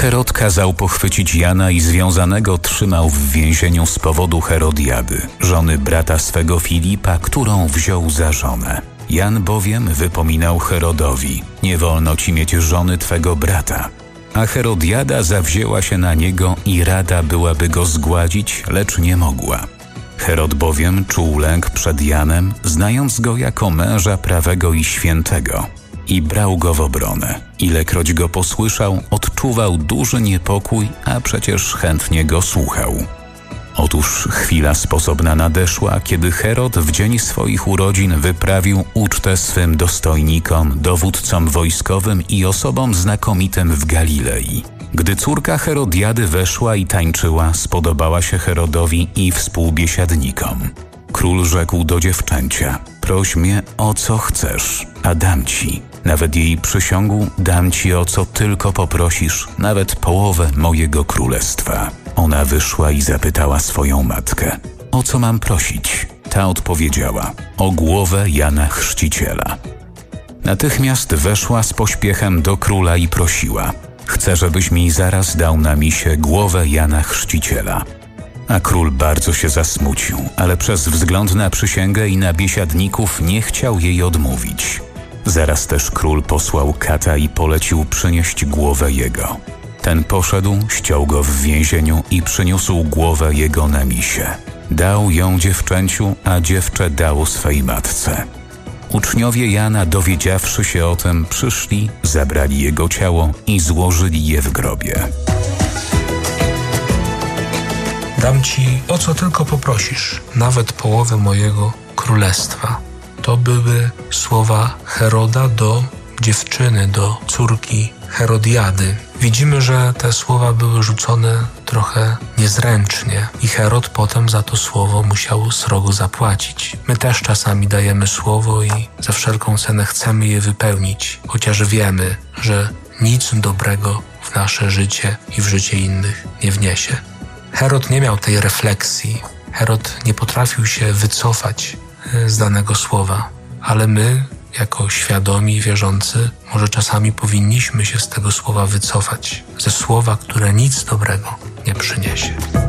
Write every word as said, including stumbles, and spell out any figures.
Herod kazał pochwycić Jana i związanego trzymał w więzieniu z powodu Herodiady, żony brata swego Filipa, którą wziął za żonę. Jan bowiem wypominał Herodowi: nie wolno ci mieć żony twego brata. A Herodiada zawzięła się na niego i rada byłaby go zgładzić, lecz nie mogła. Herod bowiem czuł lęk przed Janem, znając go jako męża prawego i świętego, i brał go w obronę. Ilekroć go posłyszał, odczuwał duży niepokój, a przecież chętnie go słuchał. Otóż chwila sposobna nadeszła, kiedy Herod w dzień swoich urodzin wyprawił ucztę swym dostojnikom, dowódcom wojskowym i osobom znakomitym w Galilei. Gdy córka Herodiady weszła i tańczyła, spodobała się Herodowi i współbiesiadnikom. Król rzekł do dziewczęcia: proś mnie o co chcesz, a dam ci. Nawet jej przysiągł: dam ci o co tylko poprosisz, nawet połowę mojego królestwa. Ona wyszła i zapytała swoją matkę: o co mam prosić? Ta odpowiedziała: o głowę Jana Chrzciciela. Natychmiast weszła z pośpiechem do króla i prosiła: chcę, żebyś mi zaraz dał na misie głowę Jana Chrzciciela. A król bardzo się zasmucił, ale przez wzgląd na przysięgę i na biesiadników nie chciał jej odmówić. Zaraz też król posłał kata i polecił przynieść głowę jego. Ten poszedł, ściął go w więzieniu i przyniósł głowę jego na misie. Dał ją dziewczęciu, a dziewczę dało swej matce. Uczniowie Jana, dowiedziawszy się o tym, przyszli, zabrali jego ciało i złożyli je w grobie. Dam ci o co tylko poprosisz, nawet połowę mojego królestwa. To były słowa Heroda do dziewczyny, do córki Herodiady. Widzimy, że te słowa były rzucone trochę niezręcznie i Herod potem za to słowo musiał srogo zapłacić. My też czasami dajemy słowo i za wszelką cenę chcemy je wypełnić, chociaż wiemy, że nic dobrego w nasze życie i w życie innych nie wniesie. Herod nie miał tej refleksji. Herod nie potrafił się wycofać z danego słowa, ale my, jako świadomi wierzący, może czasami powinniśmy się z tego słowa wycofać, ze słowa, które nic dobrego nie przyniesie.